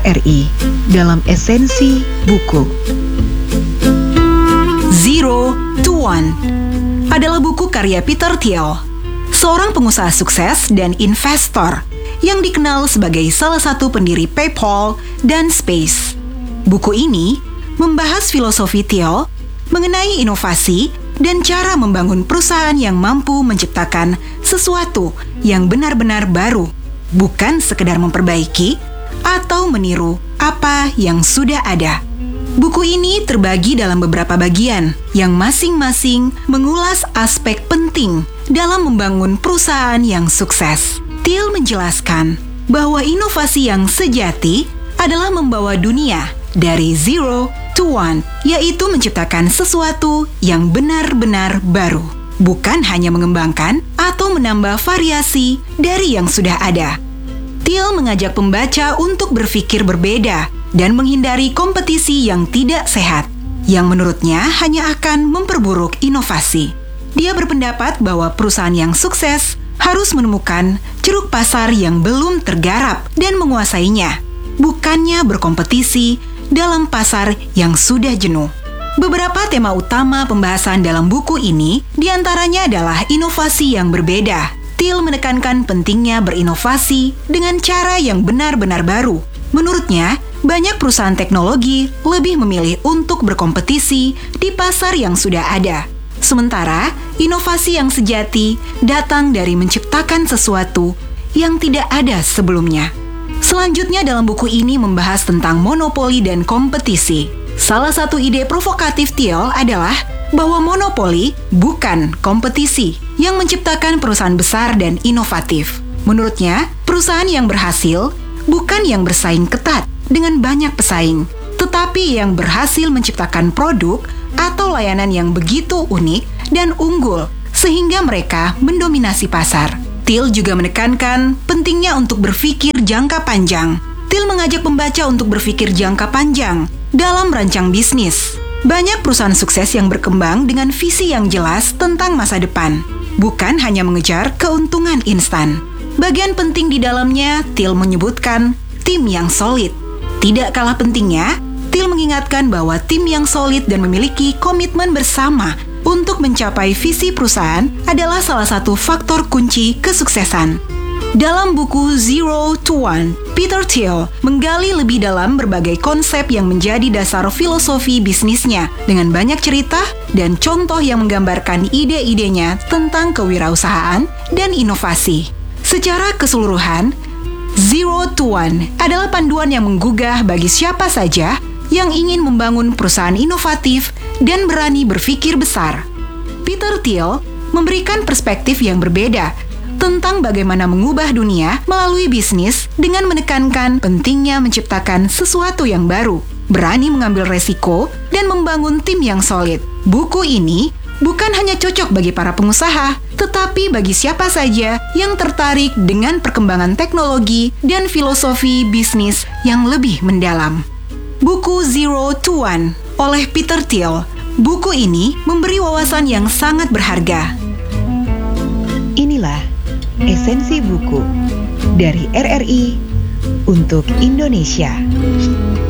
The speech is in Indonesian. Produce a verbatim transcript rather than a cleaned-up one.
R I dalam Esensi Buku. Zero to One adalah buku karya Peter Thiel, seorang pengusaha sukses dan investor yang dikenal sebagai salah satu pendiri PayPal dan Space. Buku ini membahas filosofi Thiel mengenai inovasi dan cara membangun perusahaan yang mampu menciptakan sesuatu yang benar-benar baru, bukan sekedar memperbaiki atau meniru apa yang sudah ada. Buku ini terbagi dalam beberapa bagian yang masing-masing mengulas aspek penting dalam membangun perusahaan yang sukses. Thiel menjelaskan bahwa inovasi yang sejati adalah membawa dunia dari zero to one, yaitu menciptakan sesuatu yang benar-benar baru, bukan hanya mengembangkan atau menambah variasi dari yang sudah ada. Thiel mengajak pembaca untuk berpikir berbeda dan menghindari kompetisi yang tidak sehat, yang menurutnya hanya akan memperburuk inovasi. Dia berpendapat bahwa perusahaan yang sukses harus menemukan ceruk pasar yang belum tergarap dan menguasainya, bukannya berkompetisi dalam pasar yang sudah jenuh. Beberapa tema utama pembahasan dalam buku ini diantaranya adalah inovasi yang berbeda. Thiel menekankan pentingnya berinovasi dengan cara yang benar-benar baru. Menurutnya, banyak perusahaan teknologi lebih memilih untuk berkompetisi di pasar yang sudah ada. Sementara, inovasi yang sejati datang dari menciptakan sesuatu yang tidak ada sebelumnya. Selanjutnya dalam buku ini membahas tentang monopoli dan kompetisi. Salah satu ide provokatif Thiel adalah bahwa monopoli bukan kompetisi yang menciptakan perusahaan besar dan inovatif. Menurutnya, perusahaan yang berhasil bukan yang bersaing ketat dengan banyak pesaing, tetapi yang berhasil menciptakan produk atau layanan yang begitu unik dan unggul sehingga mereka mendominasi pasar. Thiel juga menekankan pentingnya untuk berpikir jangka panjang. Thiel mengajak pembaca untuk berpikir jangka panjang dalam merancang bisnis. Banyak perusahaan sukses yang berkembang dengan visi yang jelas tentang masa depan, bukan hanya mengejar keuntungan instan. Bagian penting di dalamnya, Thiel menyebutkan tim yang solid. Tidak kalah pentingnya, Thiel mengingatkan bahwa tim yang solid dan memiliki komitmen bersama untuk mencapai visi perusahaan adalah salah satu faktor kunci kesuksesan. Dalam buku Zero to One, Peter Thiel menggali lebih dalam berbagai konsep yang menjadi dasar filosofi bisnisnya dengan banyak cerita dan contoh yang menggambarkan ide-idenya tentang kewirausahaan dan inovasi. Secara keseluruhan, Zero to One adalah panduan yang menggugah bagi siapa saja yang ingin membangun perusahaan inovatif dan berani berpikir besar. Peter Thiel memberikan perspektif yang berbeda tentang bagaimana mengubah dunia melalui bisnis dengan menekankan pentingnya menciptakan sesuatu yang baru, berani mengambil resiko, dan membangun tim yang solid. Buku ini bukan hanya cocok bagi para pengusaha, tetapi bagi siapa saja yang tertarik dengan perkembangan teknologi dan filosofi bisnis yang lebih mendalam. Buku Zero to One oleh Peter Thiel. Buku ini memberi wawasan yang sangat berharga. Inilah Esensi Buku dari R R I untuk Indonesia.